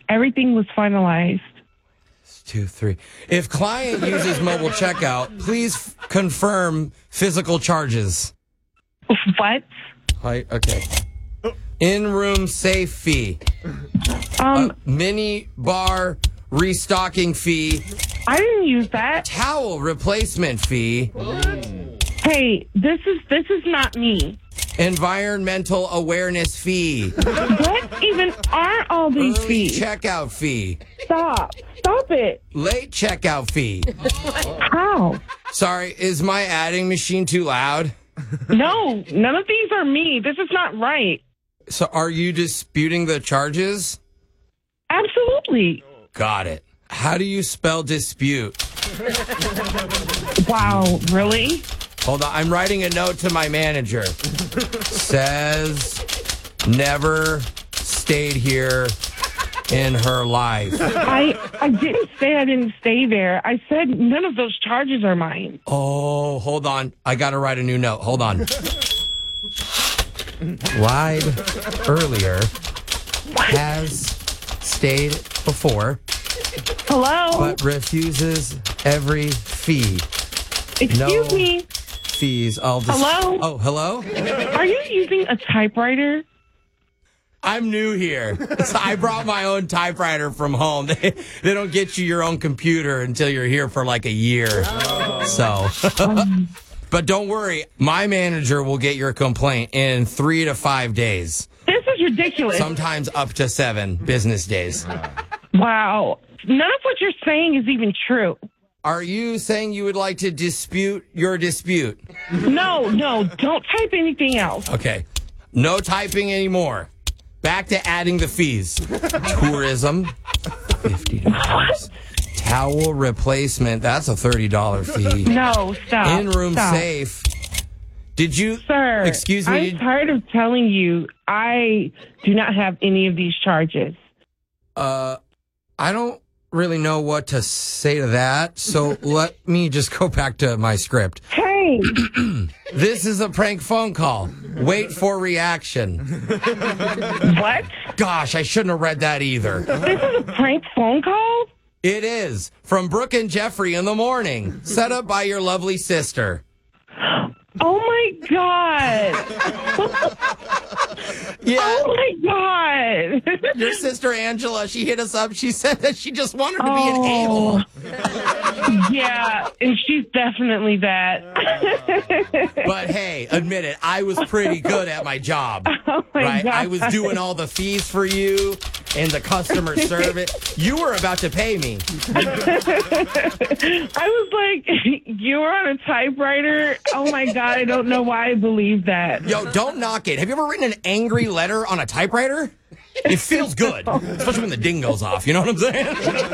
Everything was finalized. 2, 3. If client uses mobile checkout, please confirm physical charges. What? Okay. In-room safe fee. Mini bar restocking fee. I didn't use that. Towel replacement fee. Hey, this is not me. Environmental awareness fee. What even are all these Early fees? checkout fee. Stop it. Late checkout fee. How? Sorry, is my adding machine too loud? No, none of these are me. This is not right. So are you disputing the charges? Absolutely. Got it. How do you spell dispute? Wow, really? Hold on, I'm writing a note to my manager. Says never stayed here in her life. I didn't say I didn't stay there. I said none of those charges are mine. Oh, hold on. I got to write a new note. Hold on. Lied earlier. Has stayed before. Hello? But refuses every fee. Excuse me? Fees. Hello? Oh, hello? Are you using a typewriter? I'm new here. So I brought my own typewriter from home. They don't get you your own computer until you're here for like a year. So, but don't worry. My manager will get your complaint in 3 to 5 days. This is ridiculous. Sometimes up to 7 business days. Wow. None of what you're saying is even true. Are you saying you would like to dispute your dispute? No, don't type anything else. Okay. No typing anymore. Back to adding the fees. Tourism, $50. Towel replacement, that's a $30 fee. No, stop. In-room stop. safe. Did you... Sir, excuse me? I'm tired of telling you I do not have any of these charges. I don't really know what to say to that, so let me just go back to my script. Hey! This is a prank phone call. Wait for reaction. What? Gosh, I shouldn't have read that either. This is a prank phone call? It is. From Brooke and Jeffrey in the morning. Set up by your lovely sister. Oh, my God. Yeah. Oh, my God. Your sister Angela, she hit us up. She said that she just wanted to be an a-hole. Yeah, and she's definitely that. But hey, admit it, I was pretty good at my job. Oh my right? God. I was doing all the fees for you and the customer service. You were about to pay me. I was like, you were on a typewriter? Oh my God, I don't know why I believe that. Yo, don't knock it. Have you ever written an angry letter on a typewriter? It feels good, especially when the ding goes off. You know what I'm saying?